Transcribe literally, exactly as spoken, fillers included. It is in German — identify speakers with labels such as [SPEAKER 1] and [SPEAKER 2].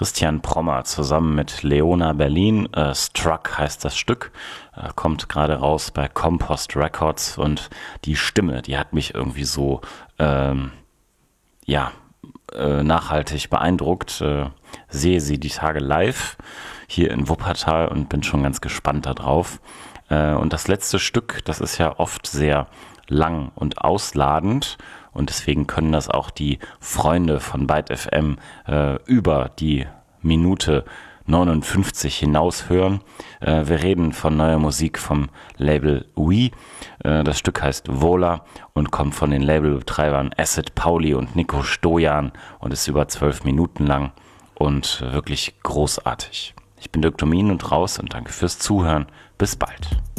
[SPEAKER 1] Christian Prommer zusammen mit Leona Berlin. Äh, Struck heißt das Stück, äh, kommt gerade raus bei Compost Records und die Stimme, die hat mich irgendwie so ähm, ja äh, nachhaltig beeindruckt. Äh, sehe sie die Tage live hier in Wuppertal und bin schon ganz gespannt darauf. Äh, und das letzte Stück, das ist ja oft sehr lang und ausladend und deswegen können das auch die Freunde von Byte F M äh, über die Minute neunundfünfzig hinaus hören. Äh, wir reden von neuer Musik vom Label We. Äh, das Stück heißt Vola und kommt von den Labelbetreibern Acid Pauli und Nico Stojan und ist über zwölf Minuten lang und wirklich großartig. Ich bin Dirk Domin und raus und danke fürs Zuhören. Bis bald.